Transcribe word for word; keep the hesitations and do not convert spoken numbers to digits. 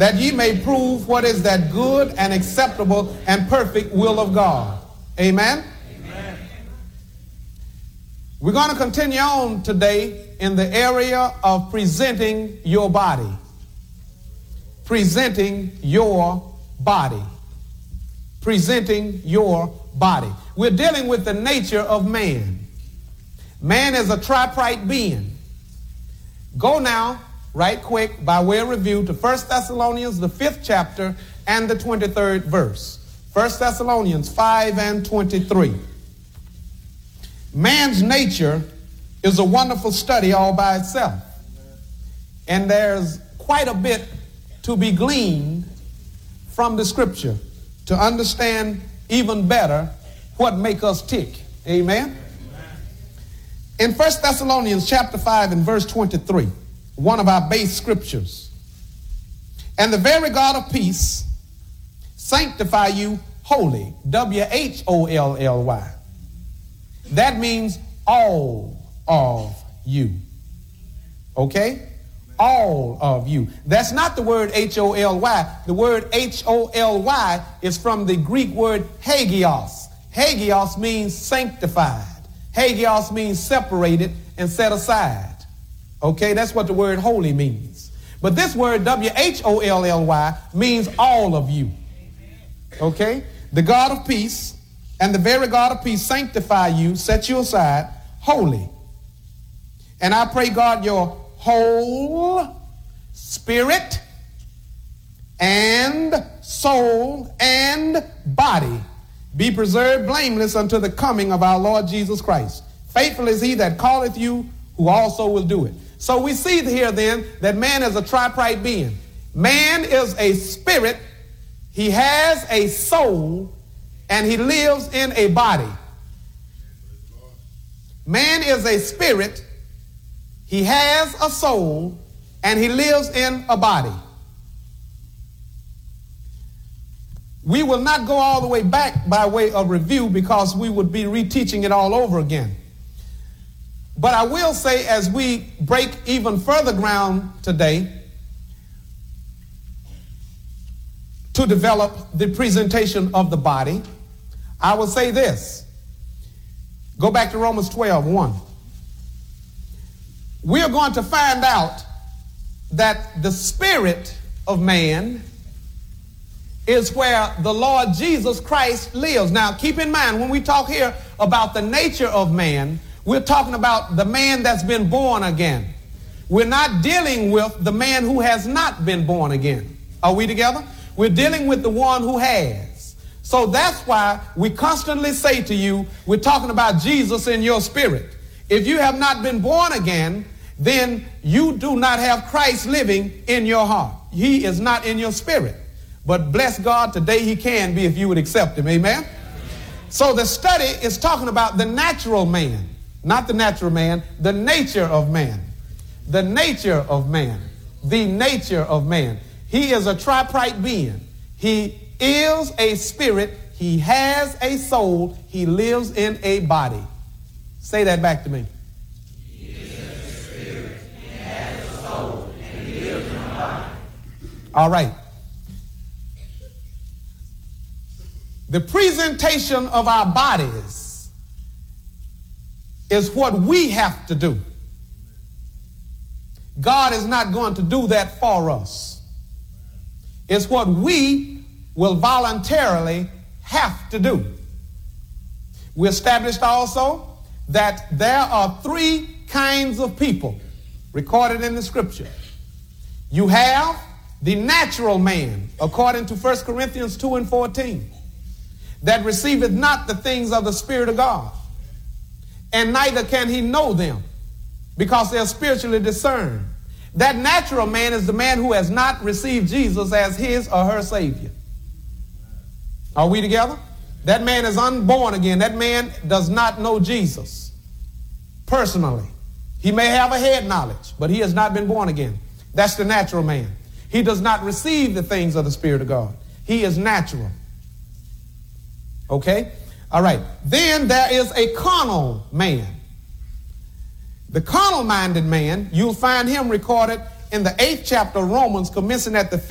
that ye may prove what is that good and acceptable and perfect will of God. Amen? Amen. We're going to continue on today in the area of presenting your body. Presenting your body. Presenting your body. We're dealing with the nature of man. Man is a tripartite being. Go now, right quick, by way of review, to First Thessalonians, the fifth chapter, and the twenty-third verse. First Thessalonians five and twenty-three. Man's nature is a wonderful study all by itself. And there's quite a bit to be gleaned from the scripture to understand even better what make us tick. Amen? In First Thessalonians chapter five and verse twenty-three, one of our base scriptures, and the very God of peace sanctify you wholly, W H O L L Y. That means all of you. Okay? All of you. That's not the word H O L Y. The word H O L Y is from the Greek word hagios. Hagios means sanctified. Hagios means separated and set aside. Okay, that's what the word holy means. But this word W H O L L Y means all of you. Okay? The God of peace and the very God of peace sanctify you, set you aside, holy. And I pray God your whole spirit and soul and body be preserved blameless unto the coming of our Lord Jesus Christ. Faithful is he that calleth you, who also will do it. So we see here then that man is a tripartite being. Man is a spirit, he has a soul, and he lives in a body. Man is a spirit, he has a soul, and he lives in a body. We will not go all the way back by way of review because we would be reteaching it all over again. But I will say, as we break even further ground today to develop the presentation of the body, I will say this. Go back to Romans twelve, one. We are going to find out that the spirit of man is where the Lord Jesus Christ lives. Now, keep in mind, when we talk here about the nature of man, we're talking about the man that's been born again. We're not dealing with the man who has not been born again. Are we together? We're dealing with the one who has. So that's why we constantly say to you, we're talking about Jesus in your spirit. If you have not been born again, then you do not have Christ living in your heart. He is not in your spirit. But bless God, today he can be if you would accept him. Amen? So the study is talking about the natural man. Not the natural man, the nature of man. The nature of man. The nature of man. He is a tripartite being. He is a spirit. He has a soul. He lives in a body. Say that back to me. He is a spirit. He has a soul. And he lives in a body. All right. The presentation of our bodies is what we have to do. God is not going to do that for us. It's what we will voluntarily have to do. We established also that there are three kinds of people recorded in the scripture. You have the natural man, according to First Corinthians two and fourteen, that receiveth not the things of the Spirit of God, and neither can he know them, because they are spiritually discerned. That natural man is the man who has not received Jesus as his or her Savior. Are we together? That man is unborn again. That man does not know Jesus personally. He may have a head knowledge, but he has not been born again. That's the natural man. He does not receive the things of the Spirit of God. He is natural. Okay? All right. Then there is a carnal man. The carnal-minded man, you'll find him recorded in the eighth chapter of Romans, commencing at the